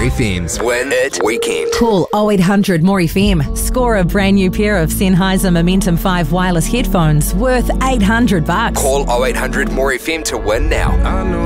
FM's Win It Weekend. Call 0800 More FM. Score a brand new pair of Sennheiser Momentum 5 wireless headphones worth $800. Call 0800 More FM to win now.